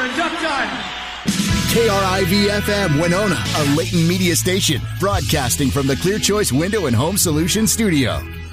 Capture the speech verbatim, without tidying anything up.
and duck time. K R I V F M Winona, a Leighton Media station, broadcasting from the Clear Choice Window and Home Solutions studio.